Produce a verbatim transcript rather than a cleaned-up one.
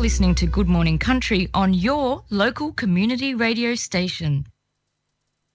listening to Good Morning Country on your local community radio station.